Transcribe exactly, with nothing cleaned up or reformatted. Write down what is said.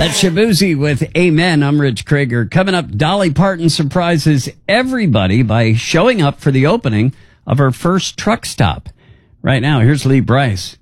That's Shabuzi with Amen. I'm Rich Krager. Coming up, Dolly Parton surprises everybody by showing up for the opening of her first truck stop. Right now, here's Lee Bryce.